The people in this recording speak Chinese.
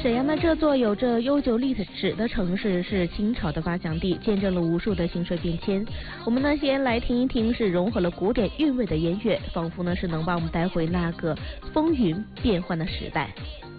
沈阳呢，这座有着悠久历史的城市是清朝的发祥地，见证了无数的兴衰变迁。我们呢，先来听一听是融合了古典韵味的音乐，仿佛呢是能把我们带回那个风云变幻的时代。